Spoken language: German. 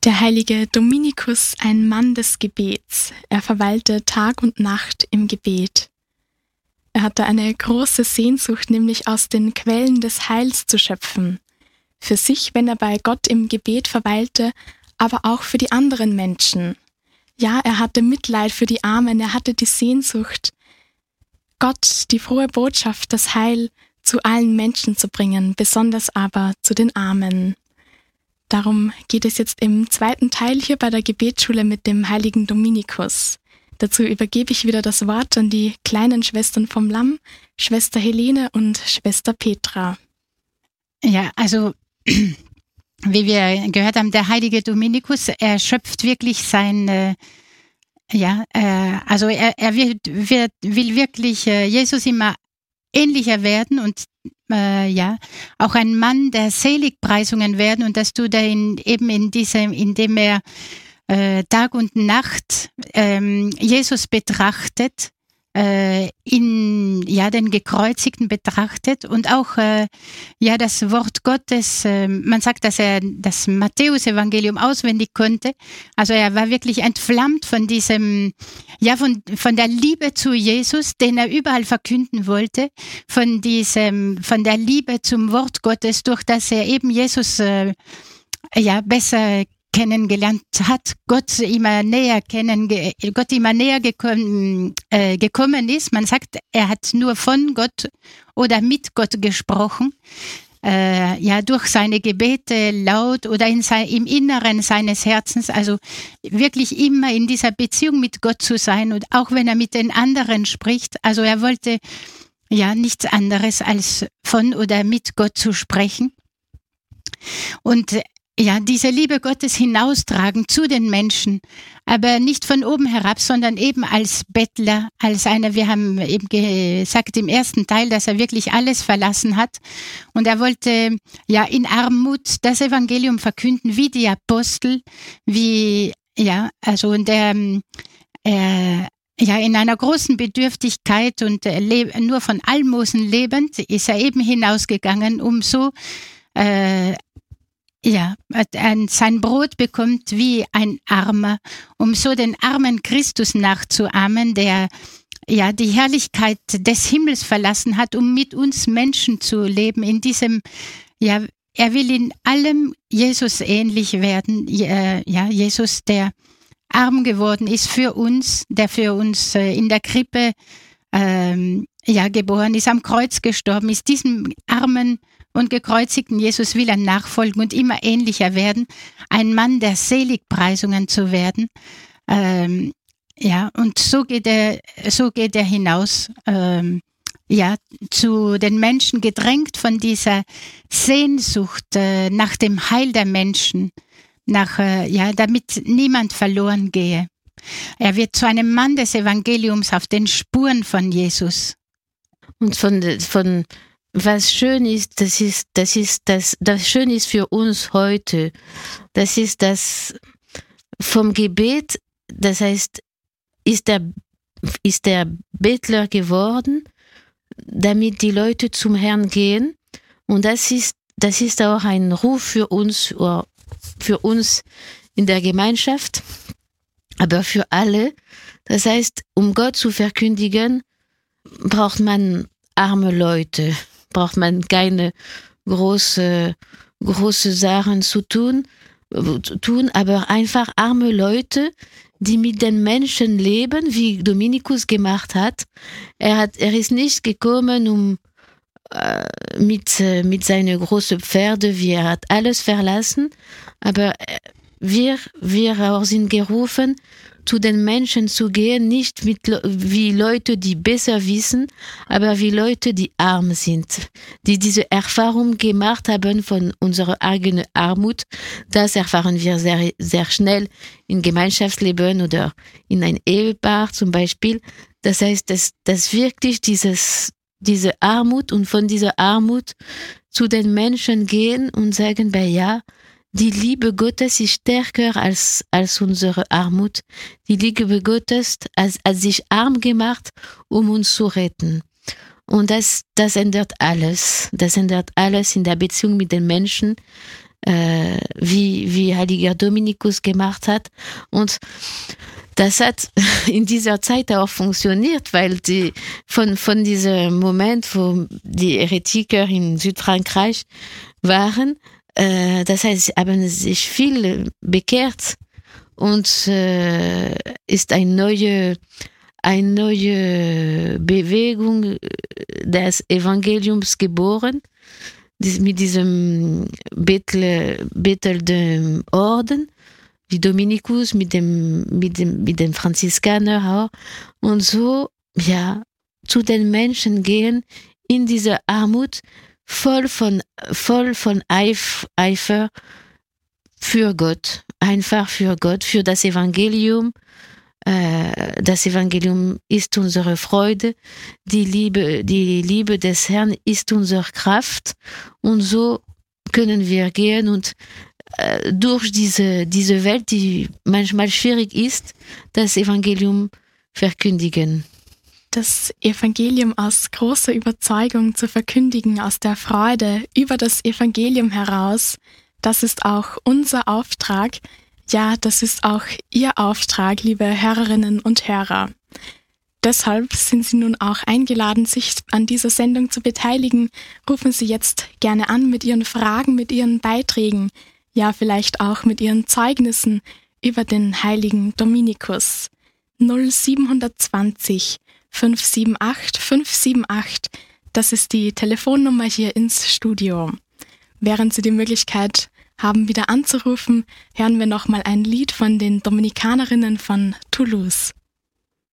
Der heilige Dominikus, ein Mann des Gebets. Er verweilte Tag und Nacht im Gebet. Er hatte eine große Sehnsucht, nämlich aus den Quellen des Heils zu schöpfen. Für sich, wenn er bei Gott im Gebet verweilte, aber auch für die anderen Menschen. Ja, er hatte Mitleid für die Armen, er hatte die Sehnsucht, Gott die frohe Botschaft, das Heil zu allen Menschen zu bringen, besonders aber zu den Armen. Darum geht es jetzt im zweiten Teil hier bei der Gebetsschule mit dem heiligen Dominikus. Dazu übergebe ich wieder das Wort an die kleinen Schwestern vom Lamm, Schwester Helene und Schwester Petra. Ja, also wie wir gehört haben, der heilige Dominikus, er schöpft wirklich sein, also er will wirklich Jesus immer ähnlicher werden und auch ein Mann der Seligpreisungen werden, und das tut er indem er Tag und Nacht Jesus betrachtet, den Gekreuzigten betrachtet und auch das Wort Gottes, man sagt, dass er das Matthäus-Evangelium auswendig konnte. Also er war wirklich entflammt von diesem, von der Liebe zu Jesus, den er überall verkünden wollte, von der Liebe zum Wort Gottes, durch das er eben Jesus besser kennengelernt hat, Gott immer näher gekommen ist. Man sagt, er hat nur von Gott oder mit Gott gesprochen, durch seine Gebete laut oder im Inneren seines Herzens, also wirklich immer in dieser Beziehung mit Gott zu sein, und auch wenn er mit den anderen spricht, also er wollte nichts anderes als von oder mit Gott zu sprechen. Und diese Liebe Gottes hinaustragen zu den Menschen, aber nicht von oben herab, sondern eben als Bettler, als einer, wir haben eben gesagt im ersten Teil, dass er wirklich alles verlassen hat, und er wollte in Armut das Evangelium verkünden, wie die Apostel, in einer großen Bedürftigkeit und nur von Almosen lebend, ist er eben hinausgegangen, um so sein Brot bekommt wie ein Armer, um so den armen Christus nachzuahmen, der die Herrlichkeit des Himmels verlassen hat, um mit uns Menschen zu leben. In diesem, er will in allem Jesus ähnlich werden. Jesus, der arm geworden ist für uns, der für uns in der Krippe geboren ist, am Kreuz gestorben ist, diesem armen und gekreuzigten Jesus will er nachfolgen und immer ähnlicher werden, ein Mann der Seligpreisungen zu werden. Und so geht er hinaus, zu den Menschen, gedrängt von dieser Sehnsucht nach dem Heil der Menschen, damit niemand verloren gehe. Er wird zu einem Mann des Evangeliums auf den Spuren von Jesus. Und von was schön ist, das schön ist für uns heute. Das ist das vom Gebet, das heißt, ist der Bettler geworden, damit die Leute zum Herrn gehen. Und das ist auch ein Ruf für uns in der Gemeinschaft, aber für alle. Das heißt, um Gott zu verkündigen, braucht man arme Leute, braucht man keine große Sachen zu tun, aber einfach arme Leute, die mit den Menschen leben, wie Dominikus gemacht hat. Er ist nicht gekommen, um mit seinen großen Pferde, er hat alles verlassen, aber wir auch sind gerufen, zu den Menschen zu gehen, nicht wie Leute, die besser wissen, aber wie Leute, die arm sind, die diese Erfahrung gemacht haben von unserer eigenen Armut. Das erfahren wir sehr, sehr schnell im Gemeinschaftsleben oder in ein Ehepaar zum Beispiel. Das heißt, dass wirklich diese Armut und von dieser Armut zu den Menschen gehen und sagen, die Liebe Gottes ist stärker als unsere Armut. Die Liebe Gottes hat sich arm gemacht, um uns zu retten. Und das ändert alles. Das ändert alles in der Beziehung mit den Menschen. wie heiliger Dominikus gemacht hat. Und das hat in dieser Zeit auch funktioniert, weil von diesem Moment, wo die Heretiker in Südfrankreich waren, das heißt, haben sich viel bekehrt und ist eine neue Bewegung des Evangeliums geboren, mit diesem bettelnden Orden, wie Dominikus, mit den Franziskanern auch. Und so, ja, zu den Menschen gehen in diese Armut, voll von Eifer für Gott, einfach für Gott, für das Evangelium. Das Evangelium ist unsere Freude, die Liebe des Herrn ist unsere Kraft, und so können wir gehen und durch diese Welt, die manchmal schwierig ist, das Evangelium verkündigen. Das Evangelium aus großer Überzeugung zu verkündigen, aus der Freude über das Evangelium heraus, das ist auch unser Auftrag. Ja, das ist auch Ihr Auftrag, liebe Hörerinnen und Hörer. Deshalb sind Sie nun auch eingeladen, sich an dieser Sendung zu beteiligen. Rufen Sie jetzt gerne an mit Ihren Fragen, mit Ihren Beiträgen, ja vielleicht auch mit Ihren Zeugnissen über den heiligen Dominikus. 0720 578 578, das ist die Telefonnummer hier ins Studio. Während Sie die Möglichkeit haben, wieder anzurufen, hören wir nochmal ein Lied von den Dominikanerinnen von Toulouse.